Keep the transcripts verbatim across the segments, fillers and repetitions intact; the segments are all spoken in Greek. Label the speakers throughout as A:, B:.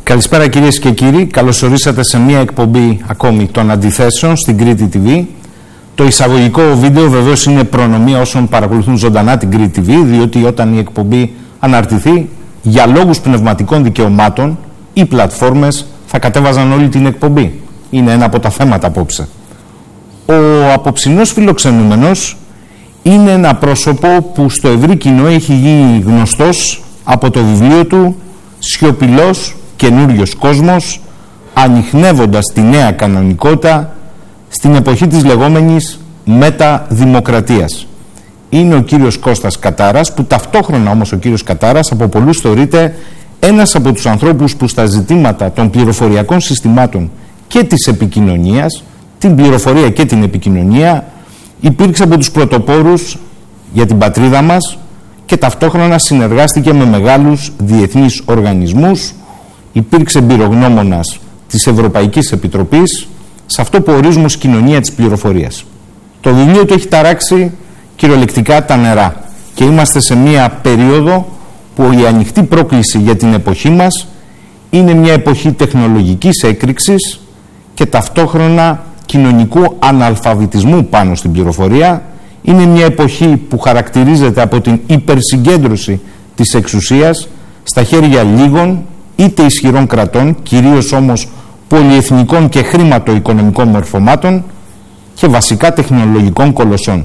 A: Καλησπέρα κυρίες και κύριοι, καλώς ορίσατε σε μια εκπομπή ακόμη των αντιθέσεων στην Κρήτη τι βι. Το εισαγωγικό βίντεο βεβαίως είναι προνομία όσων παρακολουθούν ζωντανά την Κρήτη τι βι, διότι όταν η εκπομπή αναρτηθεί, για λόγους πνευματικών δικαιωμάτων, οι πλατφόρμες θα κατέβαζαν όλη την εκπομπή. Είναι ένα από τα θέματα απόψε. Ο απόψινός φιλοξενούμενος είναι ένα πρόσωπο που στο ευρύ κοινό έχει γίνει γνωστός από το βιβλίο του «Σιωπηλός καινούριος κόσμος, ανιχνεύοντας τη νέα κανονικότητα στην εποχή της λεγόμενης μεταδημοκρατίας». Είναι ο κύριος Κώστας Κατάρας, που ταυτόχρονα όμως ο κύριος Κατάρας από πολλούς θεωρείται ένας από τους ανθρώπους που στα ζητήματα των πληροφοριακών συστημάτων και της επικοινωνίας, την πληροφορία και την επικοινωνία, υπήρξε από τους πρωτοπόρους για την πατρίδα μας και ταυτόχρονα συνεργάστηκε με μεγάλους διεθνείς οργανισμούς, υπήρξε εμπειρογνώμονας της Ευρωπαϊκής Επιτροπής σε αυτό που ορίζουμε ως κοινωνία της πληροφορίας. Το βιβλίο του έχει ταράξει κυριολεκτικά τα νερά και είμαστε σε μια περίοδο που η ανοιχτή πρόκληση για την εποχή μας είναι μια εποχή τεχνολογικής έκρηξης και ταυτόχρονα κοινωνικού αναλφαβητισμού πάνω στην πληροφορία. Είναι μια εποχή που χαρακτηρίζεται από την υπερσυγκέντρωση της εξουσίας στα χέρια λίγων είτε ισχυρών κρατών, κυρίως όμως πολυεθνικών και χρηματοοικονομικών μορφωμάτων και βασικά τεχνολογικών κολοσσών.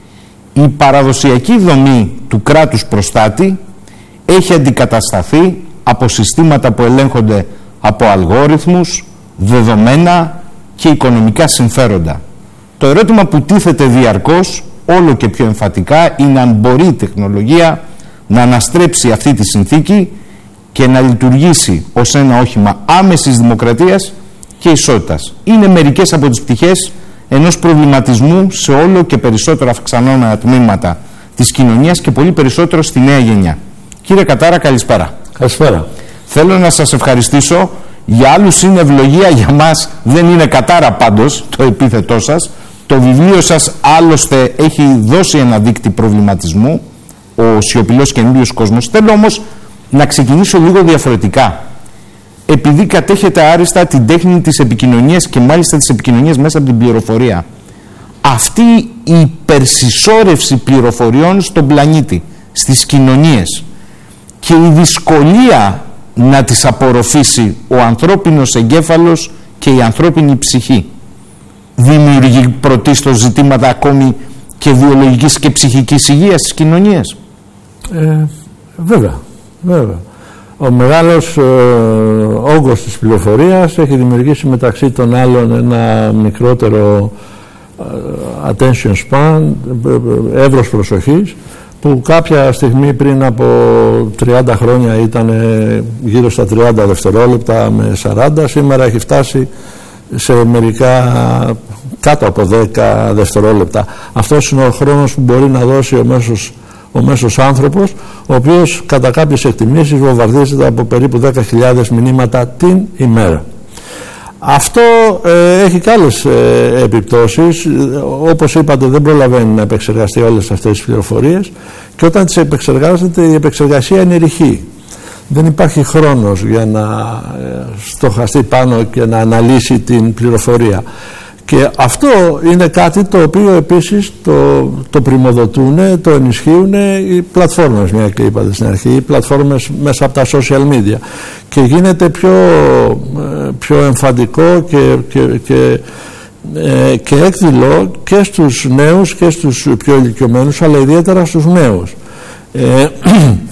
A: Η παραδοσιακή δομή του κράτους προστάτη έχει αντικατασταθεί από συστήματα που ελέγχονται από αλγόριθμους, δεδομένα και οικονομικά συμφέροντα. Το ερώτημα που τίθεται διαρκώς, όλο και πιο εμφατικά, είναι αν μπορεί η τεχνολογία να αναστρέψει αυτή τη συνθήκη και να λειτουργήσει ως ένα όχημα άμεσης δημοκρατίας και ισότητας. Είναι μερικές από τις πτυχές ενός προβληματισμού σε όλο και περισσότερο αυξανόμενα τμήματα της κοινωνίας και πολύ περισσότερο στη νέα γενιά. Κύριε Κατάρα, καλησπέρα.
B: Καλησπέρα.
A: Θέλω να σας ευχαριστήσω. Για άλλους είναι ευλογία, για μας δεν είναι. Κατάρα πάντως το επίθετό σας. Το βιβλίο σας άλλωστε έχει δώσει ένα δείκτη προβληματισμού, ο σιωπηλός καινούριος κόσμος. Θέλω όμως να ξεκινήσω λίγο διαφορετικά. Επειδή κατέχετε άριστα την τέχνη της επικοινωνίας και μάλιστα της επικοινωνίας μέσα από την πληροφορία, αυτή η υπερσυσσόρευση πληροφοριών στον πλανήτη, στις κοινωνίες και η δυσκολία να τις απορροφήσει ο ανθρώπινος εγκέφαλος και η ανθρώπινη ψυχή, δημιουργεί πρωτίστως ζητήματα ακόμη και βιολογικής και ψυχικής υγείας στις κοινωνίες.
B: Ε, βέβαια, βέβαια. Ο μεγάλος ε, όγκος της πληροφορίας έχει δημιουργήσει μεταξύ των άλλων ένα μικρότερο ε, attention span, εύρος προσοχής, που κάποια στιγμή πριν από τριάντα χρόνια ήταν γύρω στα τριάντα δευτερόλεπτα με σαράντα, σήμερα έχει φτάσει σε μερικά κάτω από δέκα δευτερόλεπτα. Αυτός είναι ο χρόνος που μπορεί να δώσει ο μέσος, ο μέσος άνθρωπος, ο οποίος κατά κάποιες εκτιμήσεις βομβαρδίζεται από περίπου δέκα χιλιάδες μηνύματα την ημέρα. Αυτό ε, έχει και άλλες ε, επιπτώσεις. Όπως είπατε, δεν προλαβαίνει να επεξεργαστεί όλες αυτές τις πληροφορίες και όταν τις επεξεργάζεται, η επεξεργασία είναι ρηχή. Δεν υπάρχει χρόνος για να ε, στοχαστεί πάνω και να αναλύσει την πληροφορία. Και αυτό είναι κάτι το οποίο επίσης το, το πριμοδοτούν, το ενισχύουν οι πλατφόρμες, μια και είπατε στην αρχή, οι πλατφόρμες μέσα από τα social media, και γίνεται πιο, πιο εμφαντικό και, και, και, και έκδηλο και στους νέους και στους πιο ηλικιωμένους, αλλά ιδιαίτερα στους νέους. Ε,